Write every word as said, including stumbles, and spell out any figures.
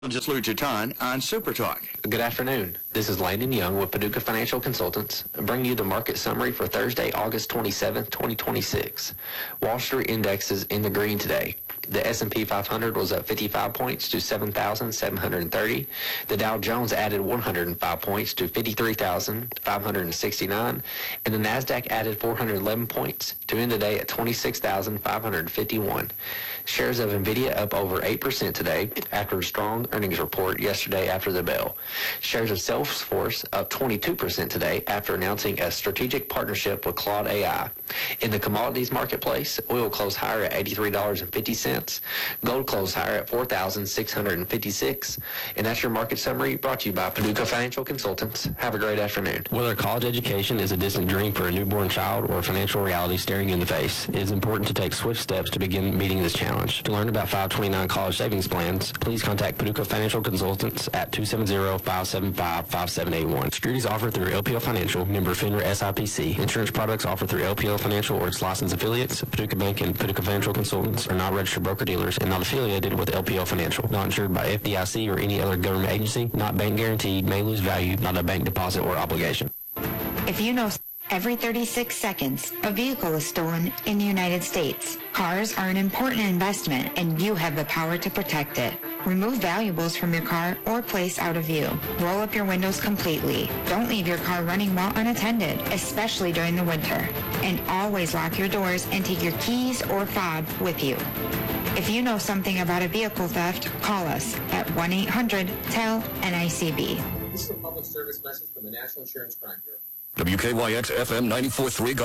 Just Luchaton on Super Talk. Good afternoon. This is Landon Young with Paducah Financial Consultants, bringing you the market summary for Thursday, August twenty-seventh, twenty twenty-six. Wall Street indexes in the green today. The S and P five hundred was up fifty-five points to seven thousand seven hundred thirty. The Dow Jones added one hundred five points to fifty-three thousand five hundred sixty-nine. And the NASDAQ added four hundred eleven points to end the day at twenty-six thousand five hundred fifty-one. Shares of NVIDIA up over eight percent today after a strong earnings report yesterday after the bell. Shares of Salesforce up twenty-two percent today after announcing a strategic partnership with Claude A I. In the commodities marketplace, oil closed higher at eighty-three dollars and fifty cents. Gold closed higher at four thousand six hundred fifty-six dollars. And that's your market summary brought to you by Paducah Financial Consultants. Have a great afternoon. Whether college education is a distant dream for a newborn child or financial reality staring you in the face, it is important to take swift steps to begin meeting this challenge. To learn about five twenty-nine college savings plans, please contact Paducah Financial Consultants at two seven zero, five seven five, five seven eight one. Securities offered through L P L Financial, member FINRA S I P C. Insurance products offered through L P L Financial or its licensed affiliates. Paducah Bank and Paducah Financial Consultants are not registered broker-dealers and not affiliated with L P L Financial. Not insured by F D I C or any other government agency. Not bank guaranteed. May lose value. Not a bank deposit or obligation. If you know every thirty-six seconds, a vehicle is stolen in the United States. Cars are an important investment, and you have the power to protect it. Remove valuables from your car or place out of view. Roll up your windows completely. Don't leave your car running while unattended, especially during the winter. And always lock your doors and take your keys or fob with you. If you know something about a vehicle theft, call us at one eight hundred T E L N I C B. This is a public service message from the National Insurance Crime Bureau. W K Y X F M ninety-four point three